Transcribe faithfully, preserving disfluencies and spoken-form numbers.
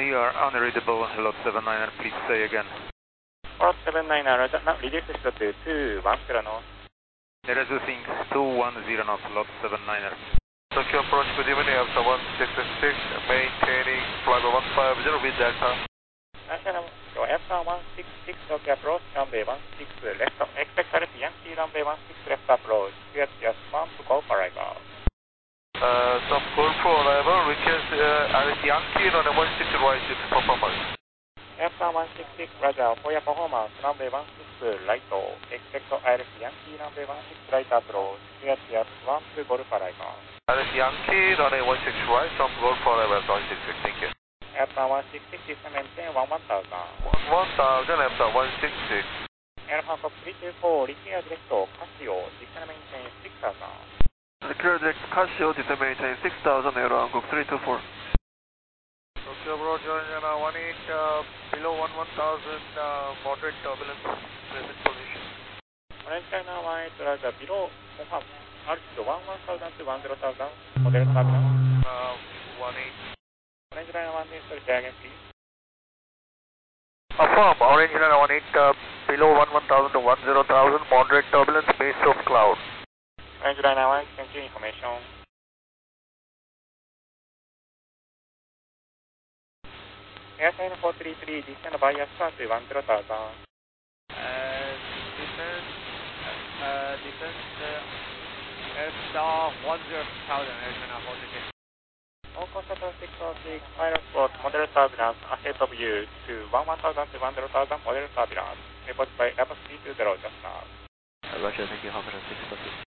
You are unreadable, lot seven niner, please say again. Lot seven niner, now reduce to two one zero knots. Reducing two one zero knots, lot seven niner. Tokyo approach, good evening, after one six six, maintaining flight one five zero with Delta. National, so after one six six, Tokyo approach, runway one six left, expect R F Yankee runway one six left approach, clear just one to go for arrival. Uh, some call for arrival, request uh, R F Yankee runway one six right to performance. After one six six, Roger, for your performance, runway one six right, expect R F Yankee runway one six right approach, clear just one to go for arrival. R F Yankee runway one six right, some call for arrival, one six six, thank you. After one six six, system maintain one one thousand. one thousand after one six six. Alpha Fox three two four, repair direct Casio, system maintain six thousand. Repair direct Casio, system maintain six thousand, Aero Hancock three two four. Tokyo Roger, one eight, uh, below one one thousand, uh, moderate turbulence, present position. Orange China one eight, Roger, below altitude one one thousand to one zero thousand, moderate turbulence. Uh, one eight. Orange China one eight, sorry, say again please. Affirm, Orange China one eight, uh, below one one thousand to one zero thousand, moderate turbulence, base of cloud. Orange China one, thank you, information. Airplane four three three, descend via start to one zero thousand. Uh, descend, uh, descend, uh, star one zero thousand, Airplane four three three. All contact six oh six, pilot spot, moderate turbulence ahead of you to one one thousand to one zero thousand, moderate turbulence. Reported by Airbus three two zero just now. Uh, Roger, thank you, Hawker six oh six.